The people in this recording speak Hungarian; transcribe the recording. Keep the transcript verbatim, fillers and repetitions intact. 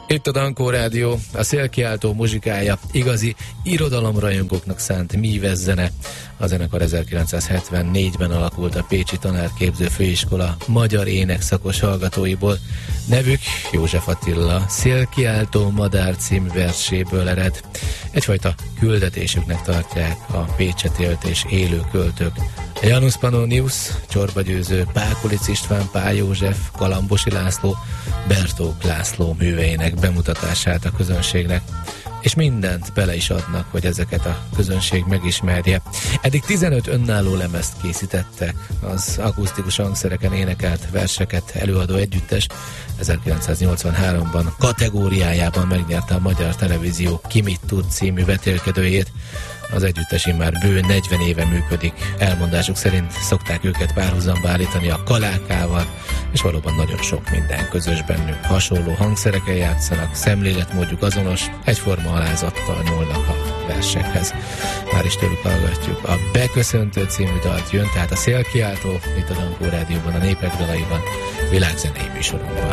Itt a Dankó Rádió, a szélkiáltó muzsikája, igazi irodalomrajongóknak szánt míves zene. A zenekar ezerkilencszázhetvennégyben alakult a Pécsi Tanárképző Főiskola magyar énekszakos hallgatóiból. Nevük József Attila Szélkiáltó madár című verséből ered. Egyfajta küldetésüknek tartják a Pécset élt és élő költők. Janus Pannonius, Csorba Győző, Pákulic István, Pál József, Galambosi László, Bertók László műveinek bemutatását a közönségnek, és mindent bele is adnak, hogy ezeket a közönség megismerje. Eddig tizenöt önálló lemezt készítettek, az akusztikus hangszereken énekelt verseket előadó együttes ezerkilencszáznyolcvanháromban kategóriájában megnyerte a Magyar Televízió Ki mit tud című vetélkedőjét. Az együttes immár bő negyven éve működik. Elmondásuk szerint szokták őket párhuzamba állítani a Kalákával, és valóban nagyon sok minden közös bennük. Hasonló hangszereken játszanak, szemléletmódjuk azonos, egyforma alázattal nyúlnak a versekhez. Már is tőlük hallgatjuk. A Beköszöntő című dalt jön, tehát a Szélkiáltó, itt a Dankó Rádióban, a Népek dalaiban, világzenei műsorunkban.